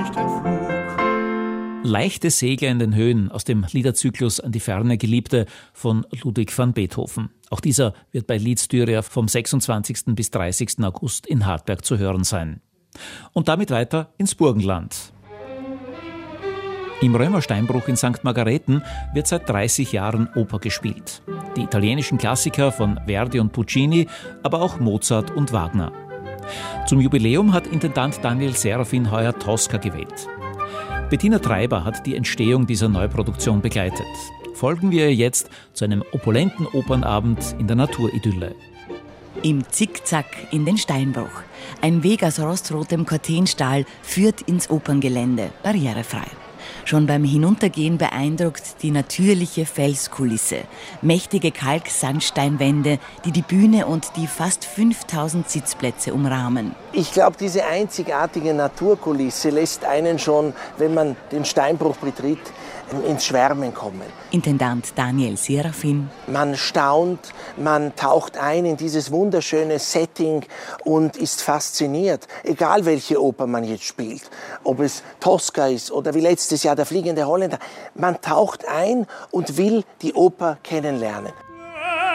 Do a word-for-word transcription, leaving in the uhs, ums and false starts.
nicht entflog. Leichte Segler in den Höhen aus dem Liederzyklus An die ferne Geliebte von Ludwig van Beethoven. Auch dieser wird bei Liedstyria vom sechsundzwanzigsten bis dreißigsten August in Hartberg zu hören sein. Und damit weiter ins Burgenland. Im Römersteinbruch in Sankt Margarethen wird seit dreißig Jahren Oper gespielt. Die italienischen Klassiker von Verdi und Puccini, aber auch Mozart und Wagner. Zum Jubiläum hat Intendant Daniel Serafin heuer Tosca gewählt. Bettina Treiber hat die Entstehung dieser Neuproduktion begleitet. Folgen wir ihr jetzt zu einem opulenten Opernabend in der Naturidylle. Im Zickzack in den Steinbruch. Ein Weg aus rostrotem Cortenstahl führt ins Operngelände, barrierefrei. Schon beim Hinuntergehen beeindruckt die natürliche Felskulisse. Mächtige Kalksandsteinwände, die die Bühne und die fast fünftausend Sitzplätze umrahmen. Ich glaube, diese einzigartige Naturkulisse lässt einen schon, wenn man den Steinbruch betritt, ins Schwärmen kommen. Intendant Daniel Serafin. Man staunt, man taucht ein in dieses wunderschöne Setting und ist fasziniert. Egal welche Oper man jetzt spielt, ob es Tosca ist oder wie letztes Jahr der Fliegende Holländer. Man taucht ein und will die Oper kennenlernen.